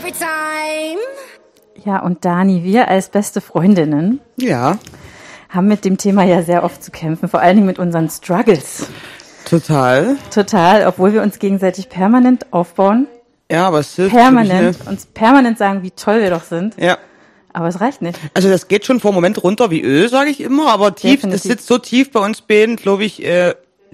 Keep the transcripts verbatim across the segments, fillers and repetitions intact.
Storytime. Ja, und Dani, wir als beste Freundinnen Ja. haben mit dem Thema ja sehr oft zu kämpfen, vor allen Dingen mit unseren Struggles. Total. Total, obwohl wir uns gegenseitig permanent aufbauen, Ja, aber es hilft permanent, wirklich, ne? uns permanent sagen, wie toll wir doch sind, Ja. aber es reicht nicht. Also das geht schon vor dem Moment runter wie Öl, sage ich immer, aber tief, Definitiv. das sitzt so tief bei uns beiden, glaube ich, äh,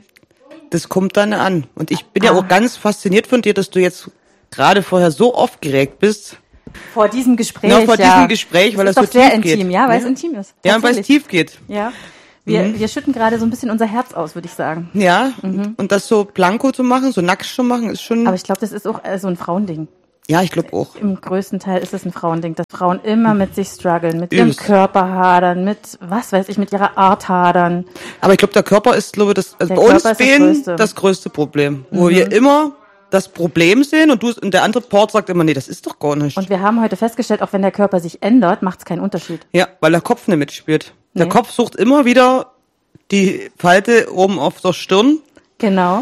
das kommt dann an. Und ich bin ja Ah. auch ganz fasziniert von dir, dass du jetzt gerade vorher so aufgeregt bist. Vor diesem Gespräch, Ja, vor ja. diesem Gespräch, weil das das ist so doch sehr tief geht. intim, ja, weil Ja. es intim ist. Ja, und weil es Tatsächlich. tief geht. Ja, wir, Mhm. wir schütten gerade so ein bisschen unser Herz aus, würde ich sagen. Ja, Mhm. und das so blanko zu machen, so nackt zu machen, ist schon, Aber ich glaube, das ist auch äh, so ein Frauending. ja, ich glaube auch. Im größten Teil ist es ein Frauending, dass Frauen immer mit sich strugglen, mit ihrem Übelst. Körper hadern, mit, was weiß ich, mit ihrer Art hadern. Aber ich glaube, der Körper ist, glaube ich, das, also Der bei uns Körper ist das beiden Größte. das größte Problem. Wo wir immer das Problem sehen und du und der andere Part sagt immer, nee, das ist doch gar nicht. Und wir haben heute festgestellt, auch wenn der Körper sich ändert, macht es keinen Unterschied. Ja, weil der Kopf nicht mitspielt. Der Nee. Kopf sucht immer wieder die Falte oben auf der Stirn. Genau.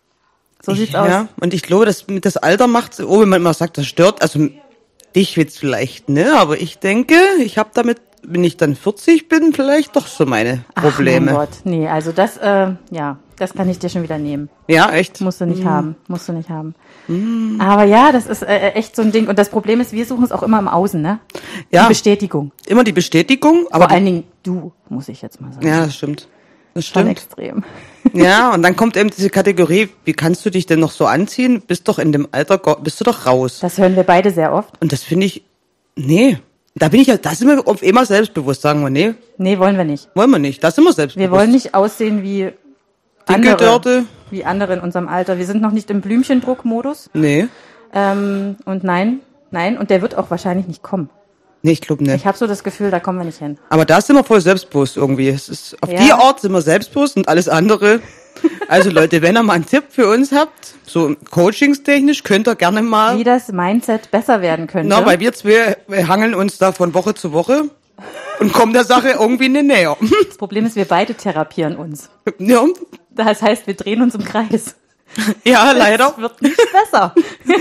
So sieht's ja, aus. und ich glaube, das mit das Alter macht, oh, wenn man immer sagt, das stört, also dich jetzt vielleicht, ne, aber ich denke, ich habe damit, wenn ich dann vierzig bin, vielleicht doch so meine Probleme. Ach mein Gott, nee, also das, äh, ja, das kann ich dir schon wieder nehmen. Ja, echt? Musst du nicht haben, musst du nicht haben. Aber ja, das ist äh, echt so ein Ding. Und das Problem ist, wir suchen es auch immer im Außen, ne? Ja. Die Bestätigung. Immer die Bestätigung, aber Vor allen Dingen du, muss ich jetzt mal sagen. ja, das stimmt. Das Schon stimmt. extrem. Ja, und dann kommt eben diese Kategorie, wie kannst du dich denn noch so anziehen? Bist doch in dem Alter, go- bist du doch raus. Das hören wir beide sehr oft. Und das finde ich, nee, da bin ich ja, da sind wir auf immer selbstbewusst, sagen wir, nee, Nee, wollen wir nicht. wollen wir nicht, da sind wir selbstbewusst. Wir wollen nicht aussehen wie andere, Dinkeldörte? wie andere in unserem Alter. Wir sind noch nicht im Blümchendruck-Modus. Nee, Ähm, und nein, nein, und der wird auch wahrscheinlich nicht kommen. nee, ich glaube nicht. Ich habe so das Gefühl, da kommen wir nicht hin. Aber da sind wir voll selbstbewusst irgendwie. Es ist, auf Ja. die Art sind wir selbstbewusst und alles andere. Also Leute, wenn ihr mal einen Tipp für uns habt, so coachingstechnisch, könnt ihr gerne mal, Wie das Mindset besser werden könnte. na, weil wir zwei wir hangeln uns da von Woche zu Woche und kommen der Sache irgendwie nicht näher. Das Problem ist, wir beide therapieren uns. Ja, Das heißt, wir drehen uns im Kreis. ja, leider. Das wird nicht besser.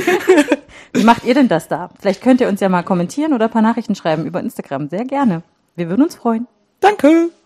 Wie macht ihr denn das da? Vielleicht könnt ihr uns ja mal kommentieren oder ein paar Nachrichten schreiben über Instagram. Sehr gerne. Wir würden uns freuen. Danke.